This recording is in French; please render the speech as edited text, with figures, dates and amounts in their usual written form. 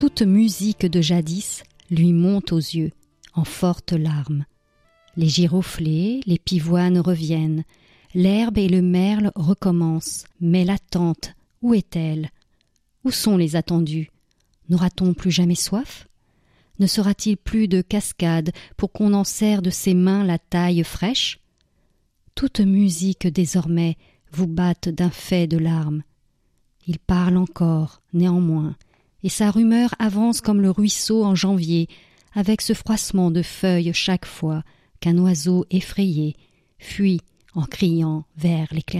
Toute musique de jadis lui monte aux yeux, en fortes larmes. Les giroflées, les pivoines reviennent, l'herbe et le merle recommencent, mais l'attente, où est-elle? Où sont les attendus? N'aura-t-on plus jamais soif? Ne sera-t-il plus de cascade pour qu'on en serre de ses mains la taille fraîche? Toute musique désormais vous batte d'un fait de larmes. Il parle encore, néanmoins, et sa rumeur avance comme le ruisseau en janvier, avec ce froissement de feuilles chaque fois qu'un oiseau effrayé fuit en criant vers l'éclaircie.